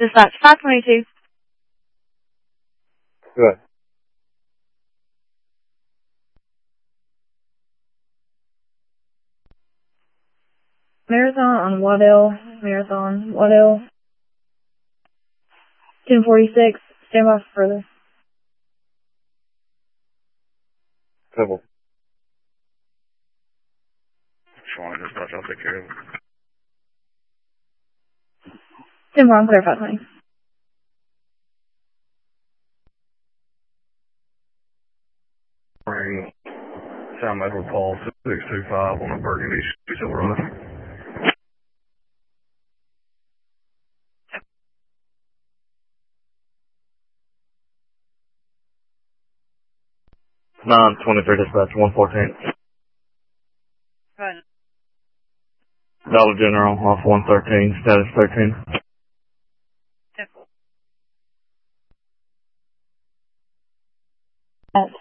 Dispatch 522. Good. Marathon on Waddell. Marathon, Waddell. 1046. Stand by for further. Civil. Fine, dispatch, I'll take care of it. 10-4, I'm clear 520. Ring Sound Metal Paul 625 on a Burgundy Silverado. Nine 23 dispatch 114. Good. Dollar General off 113, status 13. Simple. At